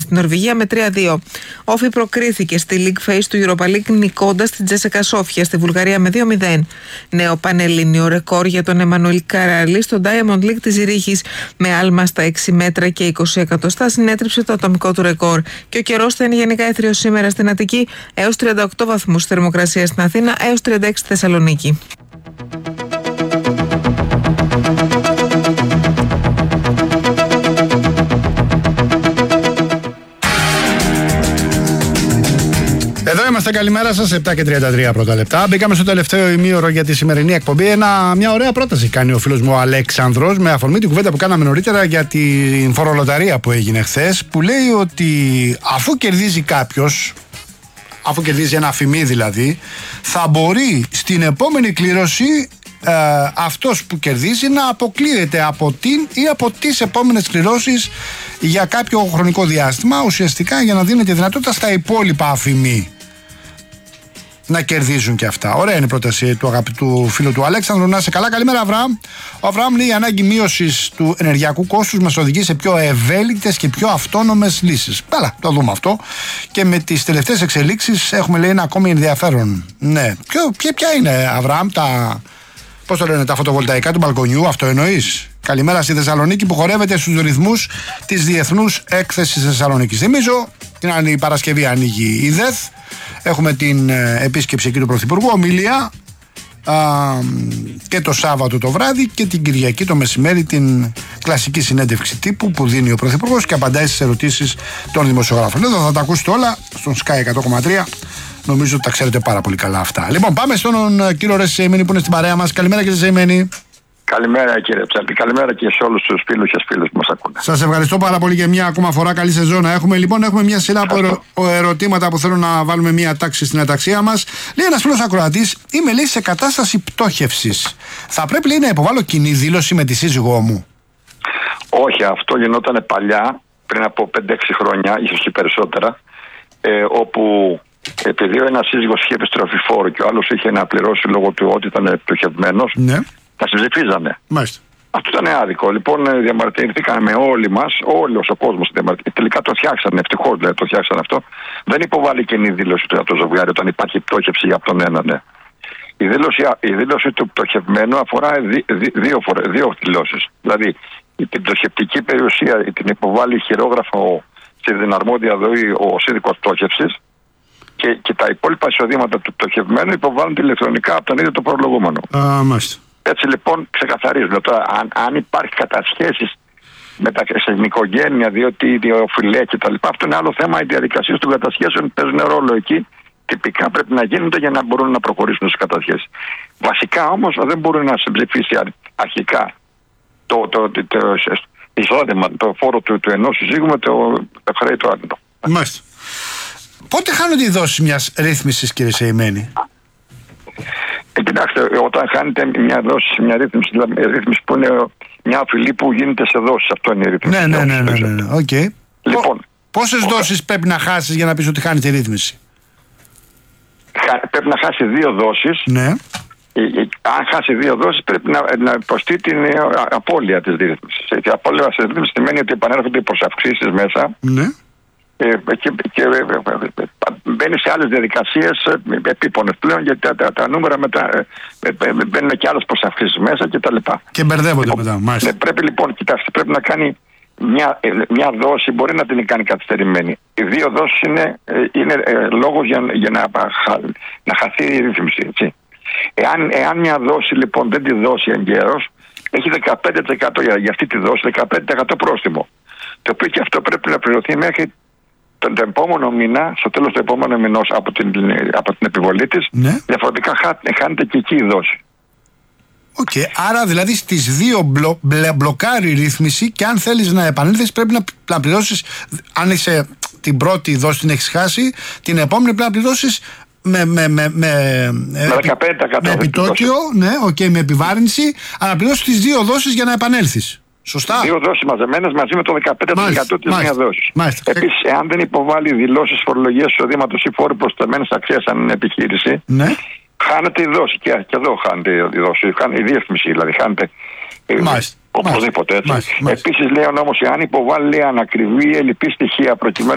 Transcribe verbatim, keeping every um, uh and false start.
στην Νορβηγία με τρία δύο. Όφη προκρίθηκε στη League Phase του Europa League νικώντας την Τζέσικα Σόφια στη Βουλγαρία με δύο μηδέν. Νέο πανελλήνιο ρεκόρ για τον Εμμανουήλ Καραλή στο Diamond League της Ζηρίχης με άλμα στα έξι μέτρα και είκοσι εκατοστά συνέτριψε το ατομικό του ρεκόρ. Και ο καιρός θα είναι γενικά έθριος σήμερα στην Αττική, έως τριάντα οκτώ βαθμούς θερμοκρασία στην Αθήνα, έως τριάντα έξι στη Θεσσαλονίκη. Εδώ είμαστε, καλημέρα σας, επτά και τριάντα τρία πρώτα λεπτά. Μπήκαμε στο τελευταίο ημίωρο για τη σημερινή εκπομπή. Ένα, μια ωραία πρόταση κάνει ο φίλος μου ο Αλέξανδρος με αφορμή την κουβέντα που κάναμε νωρίτερα για την φορολοταρία που έγινε χθες. Που λέει ότι αφού κερδίζει κάποιος, αφού κερδίζει ένα αφημί δηλαδή, θα μπορεί στην επόμενη κλήρωση ε, αυτός που κερδίζει να αποκλείεται από την ή από τις επόμενες κληρώσεις για κάποιο χρονικό διάστημα, ουσιαστικά για να δίνεται δυνατότητα στα υπόλοιπα αφημί να κερδίζουν και αυτά. Ωραία είναι η πρόταση του αγαπητού φίλου του Αλέξανδρου. Να είσαι καλά. Καλημέρα, Αβραάμ. Ο Αβραάμ λέει: η ανάγκη μείωσης του ενεργειακού κόστους μας οδηγεί σε πιο ευέλικτες και πιο αυτόνομες λύσεις. Καλά, το δούμε αυτό. Και με τις τελευταίες εξελίξεις έχουμε, λέει, ένα ακόμη ενδιαφέρον. Ναι. Ποιο, ποια, ποια είναι, Αβραάμ, τα. Πώς το λένε, τα φωτοβολταϊκά του μπαλκονιού, αυτό εννοείς? Καλημέρα στη Θεσσαλονίκη που χορεύεται στους ρυθμούς της Διεθνούς Έκθεσης Θεσσαλονίκης. Θυμίζω, την άλλη Παρασκευή ανοίγει η ΔΕΘ. Έχουμε την ε, επίσκεψη εκεί του Πρωθυπουργού, ομιλία α, και το Σάββατο το βράδυ και την Κυριακή το μεσημέρι την κλασική συνέντευξη τύπου που δίνει ο Πρωθυπουργός και απαντάει στις ερωτήσεις των δημοσιογράφων. Εδώ θα τα ακούσετε όλα στον Sky εκατό κόμμα τρία. Νομίζω ότι τα ξέρετε πάρα πολύ καλά αυτά. Λοιπόν, πάμε στον uh, κύριο Ρέση Σεϊμένη που είναι στην παρέα μας. Καλημέρα, κύριε Σεϊμένη. Καλημέρα, κύριε Ψάλτη. Καλημέρα και σε όλους τους φίλους και φίλες που μας ακούνε. Σας ευχαριστώ πάρα πολύ για μια ακόμα φορά. Καλή σεζόν να έχουμε. Λοιπόν, έχουμε μια σειρά από ερω... ερωτήματα που θέλω να βάλουμε μια τάξη στην αταξία μας. Λέει ένας φίλος ακροατής: είμαι, λέει, σε κατάσταση πτώχευσης. Θα πρέπει, λέει, να υποβάλω κοινή δήλωση με τη σύζυγό μου? Όχι, αυτό γινόταν παλιά, πριν από πέντε έξι χρόνια, ίσως και περισσότερα, ε, όπου επειδή ο ένας σύζυγος είχε επιστροφή φόρου και ο άλλος είχε να πληρώσει λόγω του ότι ήταν πτωχευμένος, ναι, τα συμψηφίζανε. Μάλιστα. Αυτό ήταν άδικο. Λοιπόν, διαμαρτυρηθήκαμε όλοι μας, όλος ο κόσμος. Τελικά το φτιάξανε, ευτυχώς δηλαδή το φτιάξανε αυτό. Δεν υποβάλλει κοινή δήλωση από το ζευγάρι όταν υπάρχει πτώχευση από τον έναν. Ναι. Η, δήλωση, η δήλωση του πτωχευμένου αφορά δι, δι, δύο, φορές, δύο δηλώσεις. Δηλαδή, την πτωχευτική περιουσία την υποβάλλει χειρόγραφο στην αρμόδια δοή ο σύνδικος πτώχευσης. Και, και τα υπόλοιπα εισοδήματα του πτωχευμένου υποβάλλονται ηλεκτρονικά από τον ίδιο το προλογούμενο. Α, μάλιστα. Έτσι λοιπόν ξεκαθαρίζουμε. Τώρα, αν, αν υπάρχει κατασχέσεις μεταξύ στην οικογένεια, διότι ιδιοφιλέ κτλ., αυτό είναι άλλο θέμα. Οι διαδικασίες των κατασχέσεων παίζουν ρόλο εκεί. Τυπικά πρέπει να γίνονται για να μπορούν να προχωρήσουν στις κατασχέσεις. Βασικά όμως δεν μπορεί να συμψηφίσει αρχικά το, το, το, το, το εισόδημα, το φόρο του, του ενός συζύγου με το, το χρέη του άλλου. Μάλιστα. Πότε χάνονται οι δόσεις μιας ρύθμισης, κύριε Σεϊμένη? Ε, κοιτάξτε, όταν χάνετε μια δόση, μια ρύθμιση, δηλαδή ρύθμιση που είναι μια αφιλή που γίνεται σε δόσεις, αυτό είναι η ρύθμιση. Ναι, ναι, ναι, ναι, ναι, ναι. Okay. Λοιπόν, πόσες ο... δόσεις πρέπει να χάσεις για να πεις ότι χάνει τη ρύθμιση? Χα... Πρέπει να χάσει δύο δόσεις. Ναι. Ε, ε, αν χάσει δύο δόσεις πρέπει να, να υποστεί την ε, απώλεια της ρύθμισης. Η απώλεια της ρύθμισης σημαίνει ότι επανέρχονται οι προσαυξήσεις μέσα. Ναι. Ε, και, και ε, μπαίνει σε άλλες διαδικασίες ε, επίπονες πλέον, γιατί τα, τα, τα νούμερα μετά ε, ε, μπαίνουν και άλλες προσαυξήσεις μέσα κτλ. Και, και μπερδεύονται λοιπόν, μετά, μάλιστα. Ναι, πρέπει λοιπόν, κοιτάξτε, πρέπει να κάνει μια, μια δόση, μπορεί να την κάνει καθυστερημένη. Οι δύο δόσεις είναι, είναι ε, λόγος για, για να, να χαθεί η ρύθμιση. Έτσι. Εάν, εάν μια δόση λοιπόν δεν τη δώσει εγκαίρως, έχει δεκαπέντε τοις εκατό για, για αυτή τη δόση, δεκαπέντε τοις εκατό πρόστιμο. Το οποίο και αυτό πρέπει να πληρωθεί μέχρι τον επόμενο μήνα, στο τέλος του επόμενου μηνός από την, από την επιβολή της. Ναι. Διαφορετικά χάνεται και εκεί η δόση. Οκ, okay. Άρα δηλαδή στις δύο μπλο, μπλε, μπλοκάρει η ρύθμιση και αν θέλεις να επανέλθεις πρέπει να, να πληρώσεις, αν είσαι την πρώτη δόση την έχεις χάσει, την επόμενη πρέπει να πληρώσεις με, με, με, με, με, δεκαπέντε τοις εκατό με επιτόκιο, ναι, okay, με επιβάρυνση, αλλά πληρώσεις τις δύο δόσεις για να επανέλθεις. Σωστά. Δύο δόσεις μαζεμένες μαζί με το δεκαπέντε τοις εκατό της μία δόση. Επίσης, εάν δεν υποβάλει δηλώσεις φορολογίας εισοδήματος ή φόρου προσταμένης αξίας αν είναι επιχείρηση, ναι, χάνεται η δόση. Και, και εδώ χάνεται η δόση. Η διεύθυνση δηλαδή χάνεται. Μάλιστα. Οπωσδήποτε έτσι. Επίσης, λέει ο νόμος, εάν υποβάλει ανακριβή ή ελλειπή στοιχεία προκειμένου